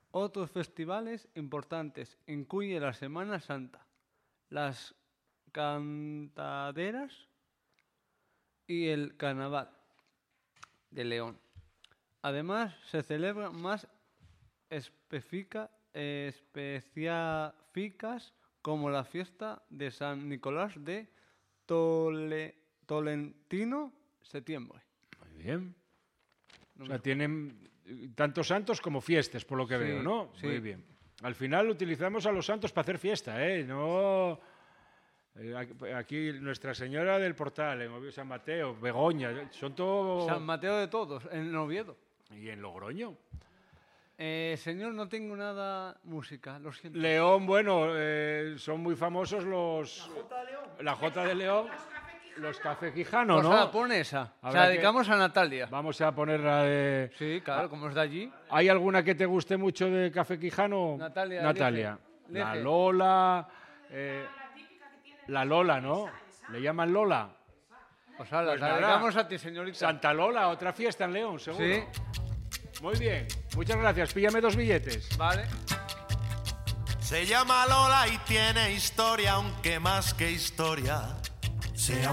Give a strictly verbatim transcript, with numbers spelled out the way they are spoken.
Otros festivales importantes incluyen la Semana Santa, las cantaderas y el Carnaval de León. Además, se celebran más específica, específicas como la fiesta de San Nicolás de Tole, Tolentino, septiembre. Muy bien. O sea, tienen tantos santos como fiestas, por lo que Sí, veo, ¿no? sí. Muy bien. Al final utilizamos a los santos para hacer fiesta, ¿eh? No... eh, Aquí Nuestra Señora del Portal, en Oviedo, San Mateo, Begoña, son todos... San Mateo de todos, en Oviedo. ¿Y en Logroño? Eh, señor, no tengo nada música, lo siento. León, bueno, eh, son muy famosos los... La Jota de León. La Jota de León. Los Café Quijano, Pues ¿no? nada, pon esa. Habrá Se la que- dedicamos a Natalia. Vamos a ponerla de... Sí, claro, como es de allí. ¿Hay alguna que te guste mucho de Café Quijano? Natalia, Natalia. Leje. La Leje. Lola. eh, la Lola, ¿no? ¿Le llaman Lola? Pues ala, Pues la nada. dedicamos a ti, señorita. Santa Lola, otra fiesta en León, seguro. Sí, Muy bien. Muchas gracias. Píllame dos billetes. vale. Se llama Lola y tiene historia, aunque más que historia. Se